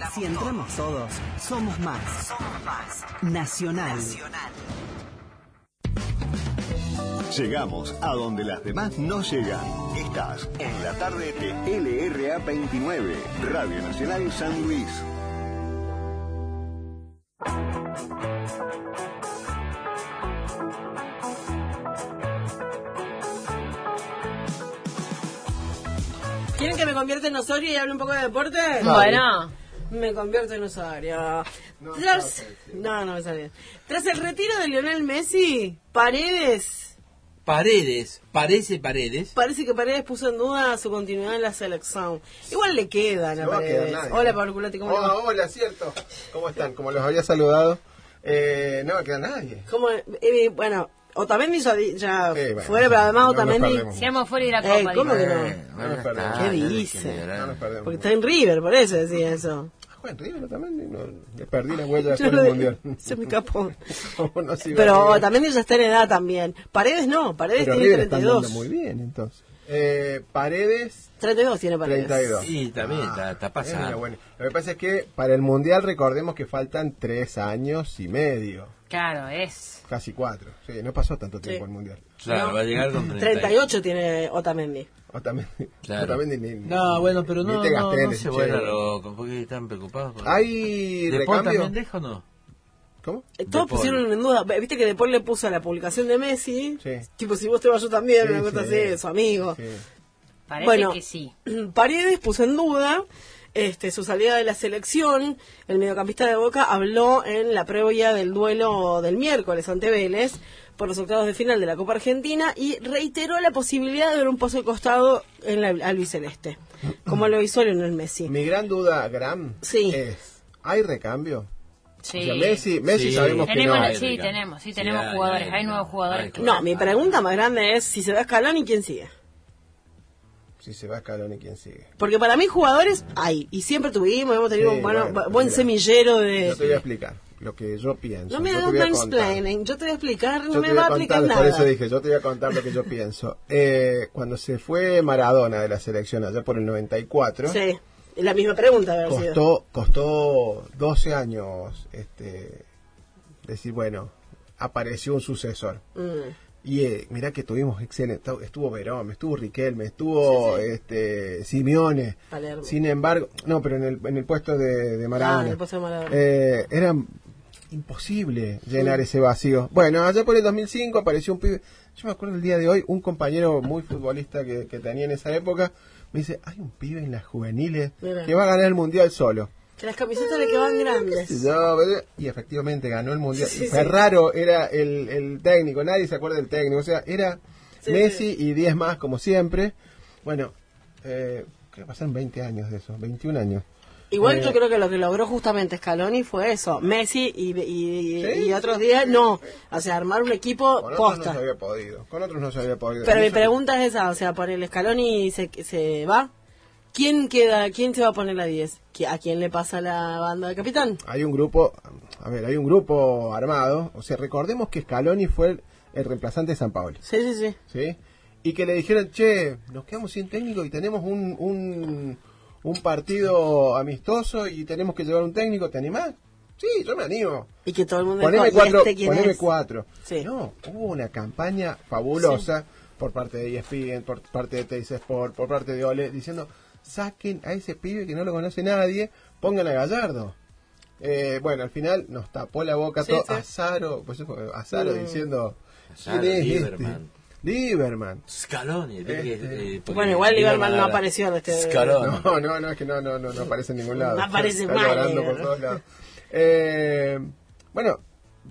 Si entramos todos, somos más. Nacional. Llegamos a donde las demás no llegan. Estás en la tarde de LRA 29, Radio Nacional San Luis. ¿Quieren que me convierta en Osorio y hable un poco de deporte? Bueno. Me convierto en Osorio. No me sale bien. Tras el retiro de Lionel Messi, Paredes, Parece que Paredes puso en duda su continuidad en la selección. Igual le quedan a No va a quedar Paredes. nadie. Hola, Pablo Culati, ¿cómo le va? Hola, cierto. ¿Cómo están? Como los había saludado. No va a quedar nadie. ¿Cómo? Bueno, Otamendi ya bueno, fuera, pero además no Otamendi... nos perdemos. Seamos fuera de la copa. ¿Cómo que no? No nos perdemos. ¿Qué dice? No nos perdemos. Porque está en River, por eso decía eso. Juega en River también. No, le perdí la huella Yo después del mundial. Se me escapó. ¿Cómo no se iba a Pero River? Otamendi ya está en edad también. Paredes no, Paredes Pero tiene River está 32. andando muy bien, entonces. Paredes, 32 tiene Paredes. 32. Sí, también está pasando. Bueno. Lo que pasa es que para el mundial recordemos que faltan 3 años y medio. Claro, es. Casi 4. Sí, no pasó tanto tiempo el mundial. Claro, No. va a llegar con 38 tiene Otamendi. Claro. No, bueno, pero no se vuelva che. loco, porque están preocupados. ¿Hay ¿De Paul recambio? también deja o no? ¿Cómo? Todos De Paul. pusieron en duda. Viste que después le puso a la publicación de Messi. Sí. Tipo, si vos te vas yo también, Sí, una cosa sí. así, su amigo. Sí. Parece Bueno, que sí. Paredes puso en duda su salida de la selección. El mediocampista de Boca habló en la previa del duelo del miércoles ante Vélez por los octavos de final de la Copa Argentina y reiteró la posibilidad de ver un paso al costado en la albiceleste, como lo hizo Lionel Messi. Mi gran duda, Graham, Sí. es, ¿hay recambio? Sí. O sea, Messi Sí. sabemos que Tenemos, no. hay, sí, digamos. tenemos Sí, jugadores, hay nuevos hay, jugadores. hay. No, mi pregunta más grande es si se va Scaloni, ¿quién sigue? Si se va Scaloni, ¿quién sigue? Porque para mí jugadores hay, y siempre hemos tenido Sí, un bueno, buen mira, semillero de... Yo te voy a explicar lo que yo pienso. No me Yo te hagas voy a contar. mansplaining, yo te voy a explicar, Yo no te me voy va a a explicar contar, nada. por eso dije, yo te voy a contar lo que yo pienso. Cuando se fue Maradona de la selección allá por el 94, Sí, es la misma pregunta haber sido. costó 12 años decir, bueno, apareció un sucesor. Y mirá que tuvimos excelente, estuvo Verón, estuvo Riquelme, estuvo Simeone. Palermo. Sin embargo, no, pero en el puesto de Maradona. en el puesto de Maradona. Era imposible llenar ese vacío. Bueno, allá por el 2005 apareció un pibe. Yo me acuerdo el día de hoy, un compañero muy futbolista que tenía en esa época, me dice, hay un pibe en las juveniles Mira. que va a ganar el mundial solo. Que las camisetas le quedaban grandes. Y efectivamente ganó el mundial. Sí, sí. Ferraro era el técnico, nadie se acuerda del técnico, o sea, era Sí, Messi y 10 más como siempre. Bueno, creo que pasaron 20 años de eso, 21 años. Igual yo creo que lo que logró justamente Scaloni fue eso, Messi y Sí, otros días no, o sea, armar un equipo Con otros no posta. se había podido, con otros no se había podido. Pero Y mi eso- pregunta es esa, o sea, por el Scaloni se va, ¿quién queda, quién se va a poner la 10? ¿A quién le pasa la banda de capitán? Hay un grupo armado, o sea, recordemos que Scaloni fue el reemplazante de Sampaoli, Sí. ¿sí? Y que le dijeron, che, nos quedamos sin técnico y tenemos un partido amistoso y tenemos que llevar un técnico, ¿te animás? Sí, yo me animo. Y que todo el mundo Poneme dijo, ¿y 4, quién poneme es? 4. Sí. No, hubo una campaña fabulosa por parte de ESPN, por parte de Teis Sport, por parte de Ole, diciendo, saquen a ese pibe que no lo conoce nadie, pongan a Gallardo. Bueno, al final nos tapó la boca Sí, todo. sí. Azaro, pues Azaro diciendo, Azaro, ¿quién es Lieberman. Lieberman. Scaloni. Porque Bueno, igual Lieberman no era- apareció en este... Scaloni. No, es que no aparece en ningún lado. No aparece Está mal, llorando por todos lados. Bueno,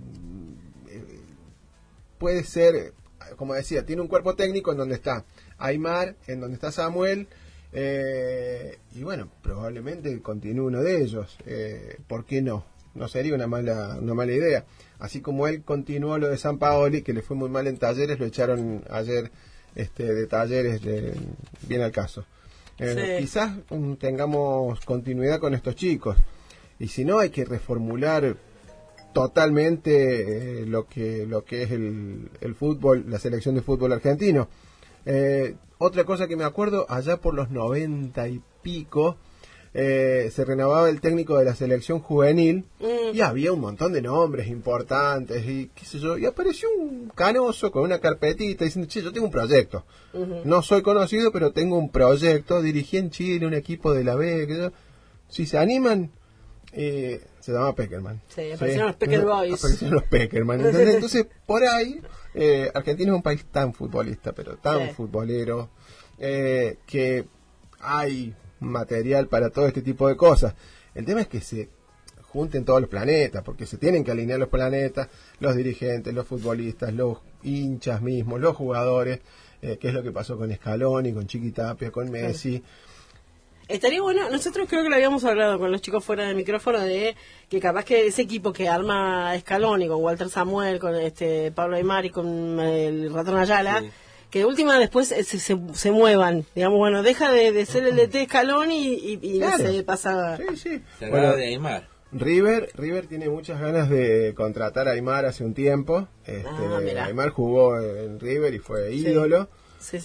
puede ser, como decía, tiene un cuerpo técnico en donde está Aimar, en donde está Samuel, y bueno, probablemente continúe uno de ellos. ¿Por qué no? No sería una mala idea. Así como él continuó lo de Sampaoli, que le fue muy mal en Talleres, lo echaron ayer de Talleres, bien al caso. Quizás tengamos continuidad con estos chicos, y si no hay que reformular totalmente lo que es el fútbol, la selección de fútbol argentino. Otra cosa que me acuerdo, allá por los 90 y pico, se renovaba el técnico de la selección juvenil y había un montón de nombres importantes y qué sé yo, y apareció un canoso con una carpetita diciendo, che, yo tengo un proyecto, no soy conocido pero tengo un proyecto, dirigí en Chile un equipo de la B, qué sé yo. Si se animan, se llama Peckerman. Sí, aparecieron los Pecker Boys. Aparecieron los Peckerman. Entonces, por ahí, Argentina es un país tan futbolista, pero tan futbolero, que hay material para todo este tipo de cosas. El tema es que se junten todos los planetas, porque se tienen que alinear los planetas, los dirigentes, los futbolistas, los hinchas mismos, los jugadores, que es lo que pasó con Scaloni, con Chiqui Tapia, con Messi. Estaría bueno, nosotros creo que lo habíamos hablado con los chicos fuera del micrófono, de que capaz que ese equipo que arma Scaloni con Walter Samuel, con Pablo Aymar y con el Ratón Ayala, que de última después se muevan, digamos, bueno, deja de ser el DT Scaloni y claro, no se pasa. Sí. Se bueno, de Aymar. River tiene muchas ganas de contratar a Aymar hace un tiempo. Aymar jugó en River y fue ídolo. Sí.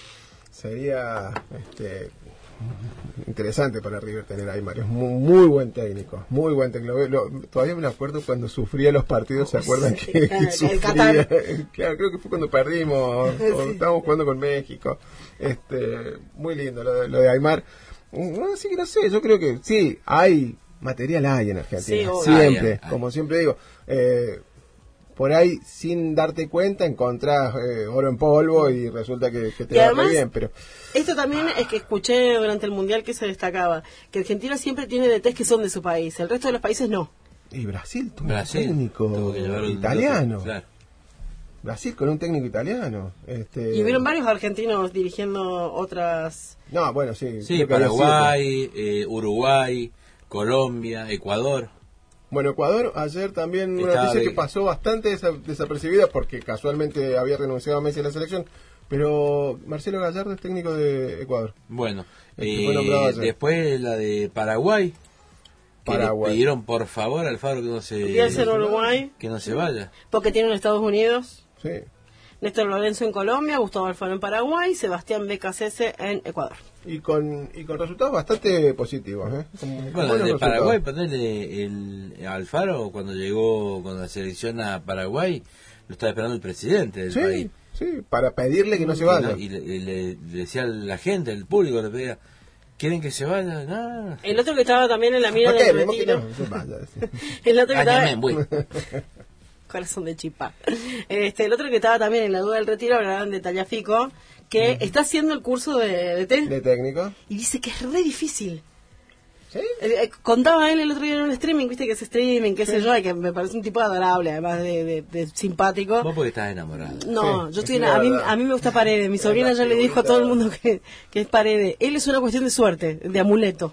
Sería interesante para River tener a Aymar. Es muy buen técnico, muy buen técnico. Todavía me acuerdo cuando sufría los partidos, ¿se acuerdan? Que sufría? Claro, creo que fue cuando perdimos, o estábamos jugando con México. Muy lindo lo de Aymar. Así que no sé, yo creo que sí, hay material en Argentina, siempre, como siempre digo. Por ahí, sin darte cuenta, encontrás oro en polvo y resulta que te va muy bien. Pero esto también es que escuché durante el Mundial que se destacaba, que Argentina siempre tiene DTs que son de su país, el resto de los países no. Y Brasil tuvo un técnico italiano. Claro. Brasil con un técnico italiano. Y hubieron varios argentinos dirigiendo otras... No, bueno, sí. Sí, Paraguay, Uruguay, Colombia, Ecuador. Bueno, Ecuador ayer también una noticia que pasó bastante desapercibida porque casualmente había renunciado a Messi a la selección, pero Marcelo Gallardo es técnico de Ecuador. Bueno, después la de Paraguay, que le pidieron por favor al Faro que no se vaya. Porque tiene en Estados Unidos. Sí. Néstor Lorenzo en Colombia, Gustavo Alfaro en Paraguay, Sebastián Becasese en Ecuador. Y con resultados bastante positivos. Bueno, de Paraguay, ponerle el Alfaro, cuando llegó con la selección a Paraguay, lo estaba esperando el presidente del país. Sí, para pedirle que no se vaya. Y le decía a la gente, el público, le pedía, ¿quieren que se vaya? No. El otro que estaba también en la mira del retiro. El otro que estaba... Corazón de chipa. El otro que estaba también en la duda del retiro, hablaban de Tagliafico, que está haciendo el curso de técnico. Y dice que es re difícil. ¿Sí? Contaba él el otro día en un streaming, viste que es streaming, qué sé yo, y que me parece un tipo adorable, además de simpático. Vos porque estás enamorado. No, yo estoy a mí me gusta Paredes. Mi sobrina ya le dijo a todo el mundo que es Paredes. Él es una cuestión de suerte, de amuleto.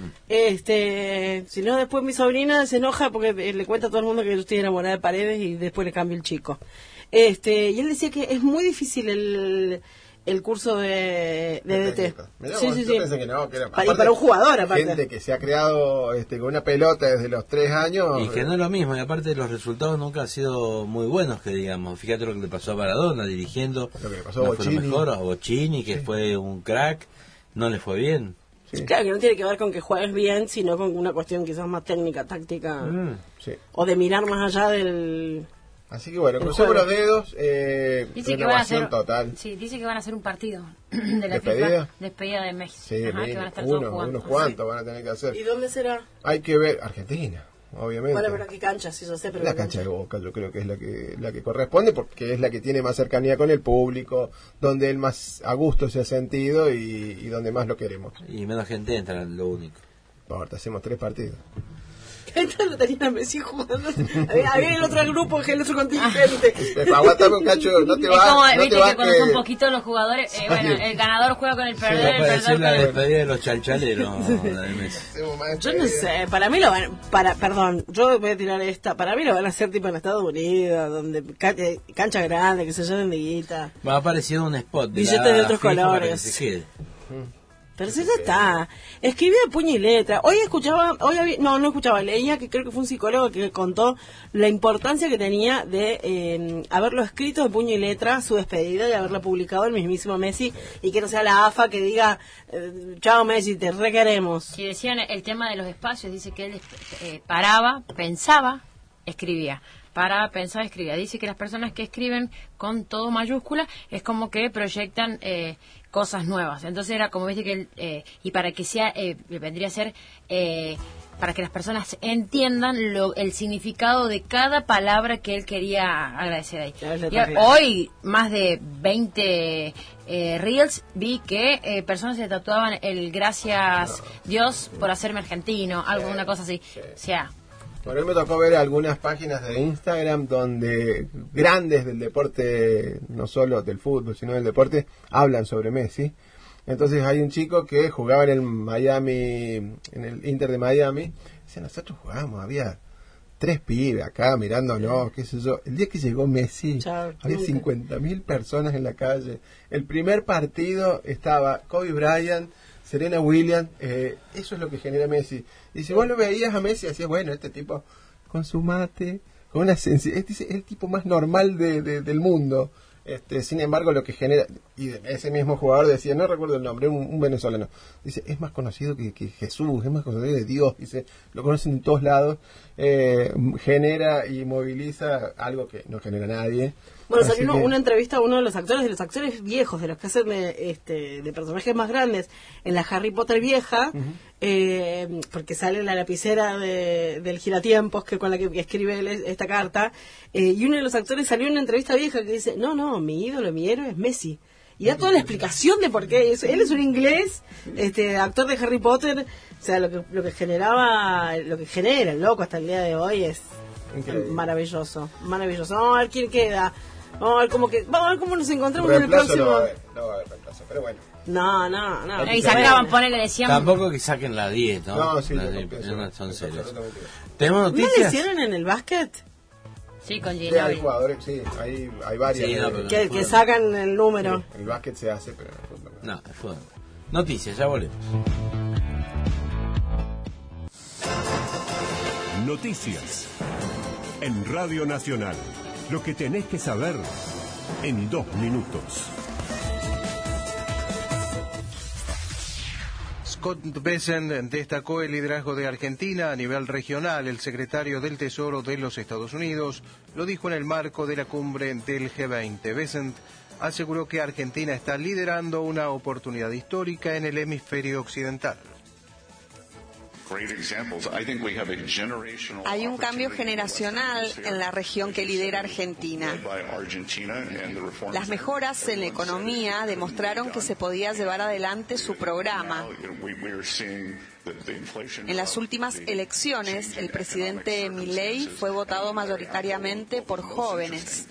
Si no, después mi sobrina se enoja porque le cuenta a todo el mundo que yo estoy enamorada de Paredes y después le cambio el chico. Y él decía que es muy difícil el curso de DT. Sí. Pensé que no, que era para un jugador, aparte. Gente que se ha creado con una pelota desde los 3 años. Y que no es lo mismo, y aparte los resultados nunca han sido muy buenos, que digamos. Fíjate lo que le pasó a Maradona dirigiendo. Lo que le pasó a Bocini. Fue lo mejor, a Bocini, que fue un crack, no le fue bien. Sí. Claro, que no tiene que ver con que juegues bien, sino con una cuestión quizás más técnica, táctica, o de mirar más allá del... Así que bueno, crucemos los dedos, dice que van a hacer, total. Sí, dice que van a hacer un partido de la ¿Despedida? Despedida de México. Sí, que van a estar todos jugando. Unos cuantos van a tener que hacer. ¿Y dónde será? Hay que ver, Argentina, obviamente. Bueno, pero ¿qué cancha? Sí, yo sé, pero la cancha de Boca, yo creo que es la que corresponde, porque es la que tiene más cercanía con el público, donde él más a gusto se ha sentido y donde más lo queremos. Y menos gente entra, lo único. Ahorita hacemos 3 partidos. Entonces lo tenía Messi jugando. Había el otro grupo, el otro contingente. Aguántame un cacho, no te vas. Es como, no viste, te vas que conocen un poquito los jugadores. Bueno, el ganador juega con el perdedor. Sí, para decir la despedida de los chalchaleros. Yo no sé, para mí lo van. Perdón, yo voy a tirar esta. Para mí lo van a hacer tipo en Estados Unidos, donde cancha grande, que se llenen de guita. Va a aparecer un spot. Billetes de otros colores. Para que se quede. Pero si ya está, escribía de puño y letra. No escuchaba, leía que creo que fue un psicólogo que contó la importancia que tenía de haberlo escrito de puño y letra, su despedida, y haberlo publicado el mismísimo Messi, y que no sea la AFA que diga, chao Messi, te requeremos. Si decían el tema de los espacios, dice que él paraba, pensaba, escribía. Para pensar, escribía. Dice que las personas que escriben con todo mayúscula es como que proyectan cosas nuevas. Entonces era como, viste, que y para que sea, vendría a ser, para que las personas entiendan el significado de cada palabra que él quería agradecer ahí. Hoy, más de 20 reels, vi que personas se tatuaban el gracias Dios por hacerme argentino, una cosa así. O sea... Bueno, a mí me tocó ver algunas páginas de Instagram donde grandes del deporte, no solo del fútbol, sino del deporte, hablan sobre Messi. Entonces hay un chico que jugaba en el Miami, en el Inter de Miami. Dice, nosotros jugábamos, había 3 pibes acá mirándonos, qué sé yo. El día que llegó Messi, había 50.000 personas en la calle. El primer partido estaba Kobe Bryant, Serena Williams, eso es lo que genera Messi. Y si vos lo veías a Messi, decías, bueno, este tipo con su mate, con una sencillez, este es el tipo más normal del mundo. Sin embargo, lo que genera, y ese mismo jugador decía, no recuerdo el nombre, un venezolano, dice, es más conocido que Jesús, es más conocido que Dios, dice, lo conocen en todos lados, genera y moviliza algo que no genera nadie. Bueno, salió una entrevista a uno de los actores viejos, de los que hacen de personajes más grandes en la Harry Potter vieja, porque sale la lapicera del giratiempos con la que escribe esta carta, y uno de los actores salió en una entrevista vieja que dice, no, mi ídolo, mi héroe es Messi. Y da toda la explicación de por qué. Él es un inglés, actor de Harry Potter, o sea, lo que genera el loco hasta el día de hoy es maravilloso. Vamos a ver quién queda. Vamos a ver cómo nos encontramos en el próximo. No va a haber reemplazo, pero bueno. No. Y sacaban, ponele, decían. Tampoco que saquen la 10, ¿no? No, sí, son serios. ¿Tenemos noticias? ¿No le hicieron en el básquet? Sí, con Ginobili. Hay jugadores, sí, hay varios. Sí, que sacan el número. Sí, el básquet se hace, pero no, el fútbol. Noticias, ya volvemos. Noticias en Radio Nacional. Lo que tenés que saber en 2 minutos. Scott Bessent destacó el liderazgo de Argentina a nivel regional. El secretario del Tesoro de los Estados Unidos lo dijo en el marco de la cumbre del G20. Bessent aseguró que Argentina está liderando una oportunidad histórica en el hemisferio occidental. Hay un cambio generacional en la región que lidera Argentina. Las mejoras en la economía demostraron que se podía llevar adelante su programa. En las últimas elecciones, el presidente Milei fue votado mayoritariamente por jóvenes.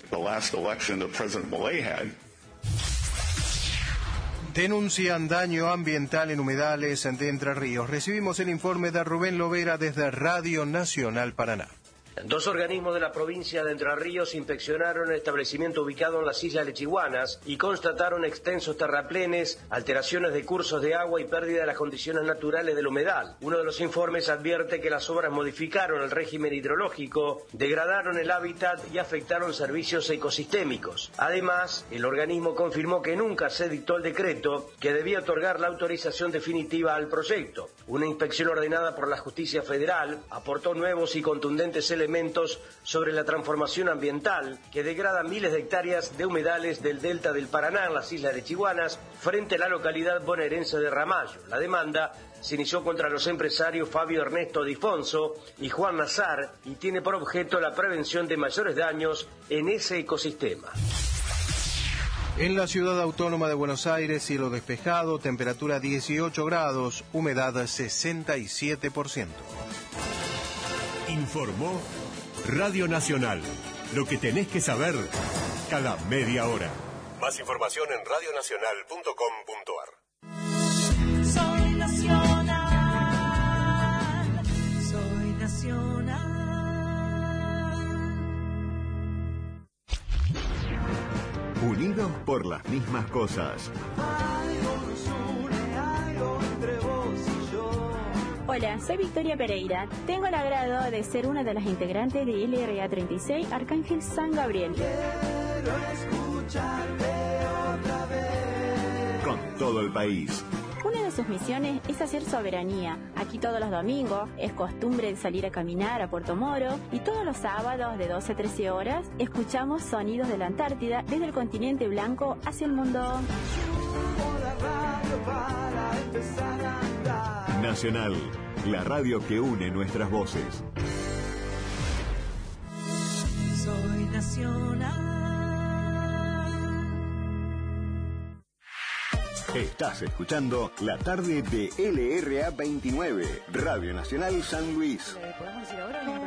Denuncian daño ambiental en humedales de Entre Ríos. Recibimos el informe de Rubén Lovera desde Radio Nacional Paraná. 2 organismos de la provincia de Entre Ríos inspeccionaron el establecimiento ubicado en las Islas Lechiguanas y constataron extensos terraplenes, alteraciones de cursos de agua y pérdida de las condiciones naturales del humedal. Uno de los informes advierte que las obras modificaron el régimen hidrológico, degradaron el hábitat y afectaron servicios ecosistémicos. Además, el organismo confirmó que nunca se dictó el decreto que debía otorgar la autorización definitiva al proyecto. Una inspección ordenada por la Justicia Federal aportó nuevos y contundentes elementos sobre la transformación ambiental que degrada miles de hectáreas de humedales del delta del Paraná en las Islas Lechiguanas frente a la localidad bonaerense de Ramallo. La demanda se inició contra los empresarios Fabio Ernesto Difonso y Juan Nazar y tiene por objeto la prevención de mayores daños en ese ecosistema. En la ciudad autónoma de Buenos Aires, cielo despejado, temperatura 18 grados, humedad 67%. Informó Radio Nacional. Lo que tenés que saber cada media hora. Más información en radionacional.com.ar. Soy nacional. Soy nacional. Unidos por las mismas cosas. Algo nos une, algo Hola, soy Victoria Pereira. Tengo el agrado de ser una de las integrantes de LRA 36 Arcángel San Gabriel. Quiero escucharte otra vez. Con todo el país. Una de sus misiones es hacer soberanía. Aquí todos los domingos es costumbre salir a caminar a Puerto Moro y todos los sábados de 12 a 13 horas escuchamos sonidos de la Antártida desde el continente blanco hacia el mundo. Nacional, la radio que une nuestras voces. Soy nacional. Estás escuchando la tarde de LRA 29, Radio Nacional San Luis. ¿Podemos decir ahora?